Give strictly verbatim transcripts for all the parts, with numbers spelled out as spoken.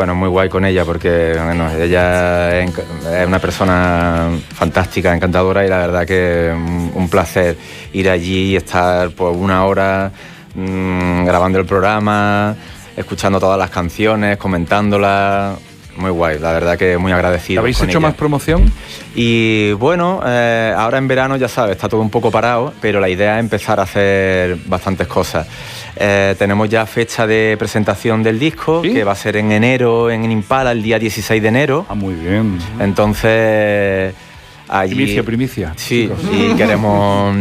Bueno, muy guay con ella porque bueno, ella es una persona fantástica, encantadora y la verdad que es un placer ir allí y estar por una hora mmm, grabando el programa, escuchando todas las canciones, comentándolas. Muy guay, la verdad que muy agradecido. ¿Habéis con hecho ella. más promoción? Y bueno, eh, ahora en verano ya sabes, está todo un poco parado, pero la idea es empezar a hacer bastantes cosas. Eh, tenemos ya fecha de presentación del disco, ¿sí? Que va a ser en enero, en Impala, el día dieciséis de enero. Ah, muy bien. Entonces, allí... Primicia, primicia. Sí, chicos. y queremos...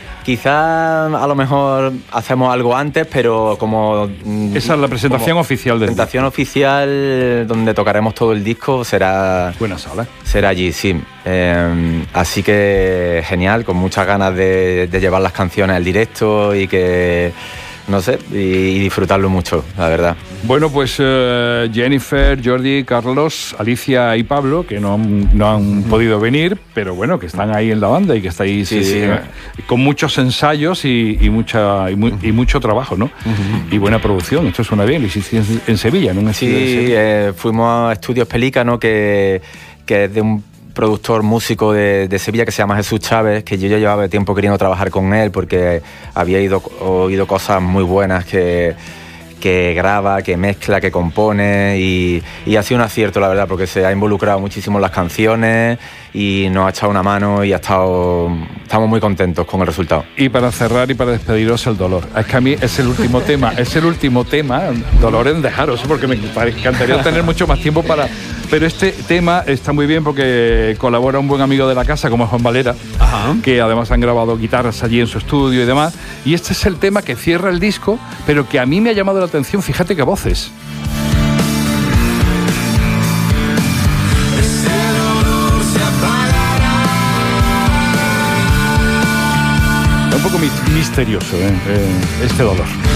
Quizás a lo mejor hacemos algo antes, pero como... Esa es la presentación oficial del disco. Presentación oficial donde tocaremos todo el disco será... Buena sala. Será allí, sí. Eh, así que genial, con muchas ganas de, de llevar las canciones al directo y que... No sé, y, y disfrutarlo mucho, la verdad. Bueno, pues uh, Jennifer, Jordi, Carlos, Alicia y Pablo, que no, no han uh-huh. podido venir, pero bueno, que están ahí en la banda y que estáis sí, sí, eh, sí. con muchos ensayos y, y, mucha, y, mu- y mucho trabajo, ¿no? Uh-huh. Y buena producción, esto suena bien, lo hiciste en, en Sevilla, ¿no? En sí, eh, fuimos a Estudios Pelícano, que, que es de un productor músico de, de Sevilla que se llama Jesús Chávez, que yo ya llevaba tiempo queriendo trabajar con él porque había ido, oído cosas muy buenas que, que graba, que mezcla, que compone y, y ha sido un acierto, la verdad, porque se ha involucrado muchísimo en las canciones y nos ha echado una mano y ha estado, estamos muy contentos con el resultado. Y para cerrar y para despediros, el dolor. Es que a mí es el último tema, es el último tema, dolor en dejaros, porque me encantaría tener mucho más tiempo para... Pero este tema está muy bien porque colabora un buen amigo de la casa, como es Juan Valera, ajá, que además han grabado guitarras allí en su estudio y demás. Y este es el tema que cierra el disco, pero que a mí me ha llamado la atención, fíjate qué voces. Un poco misterioso, ¿eh? Eh, este dolor.